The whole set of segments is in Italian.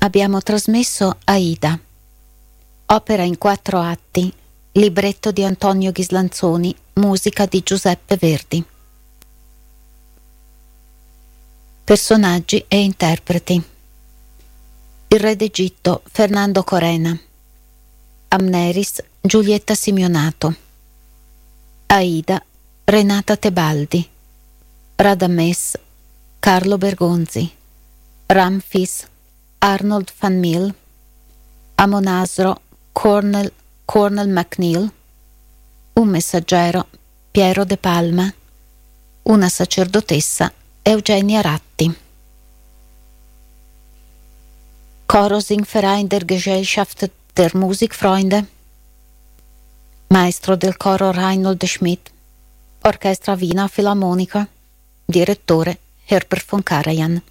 Abbiamo trasmesso Aida, opera in 4 atti, libretto di Antonio Ghislanzoni, musica di Giuseppe Verdi. Personaggi e interpreti: il re d'Egitto Fernando Corena, Amneris Giulietta Simionato, Aida Renata Tebaldi, Radames Carlo Bergonzi, Ramfis Arnold van Mil, Amonasro Cornel MacNeil, un messaggero Piero De Palma, una sacerdotessa Eugenia Ratti. Coro Singverein der Gesellschaft der Musikfreunde, maestro del coro Reinhold Schmidt, orchestra Wiener Philharmonica, direttore Herbert von Karajan.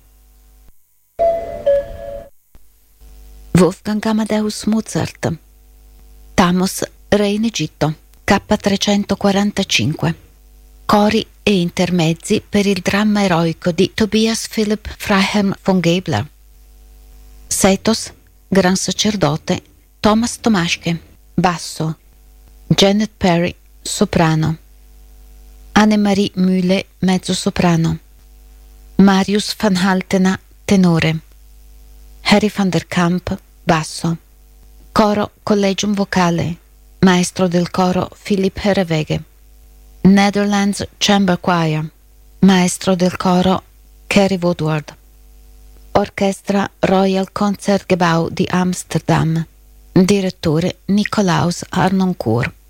Wolfgang Amadeus Mozart, Thamos, re in Egitto, K345. Cori e intermezzi per il dramma eroico di Tobias Philipp Freiherr von Gebler. Sethos, gran sacerdote, Thomas Tomaschke, basso. Janet Perry, soprano. Annemarie Mühle, mezzosoprano. Marius van Haltena, tenore. Harry van der Kamp, basso. Coro Collegium Vocale, maestro del coro Philip Herreweghe. Netherlands Chamber Choir, maestro del coro Kerry Woodward. Orchestra Royal Concertgebouw di Amsterdam, direttore Nicolaus Harnoncourt.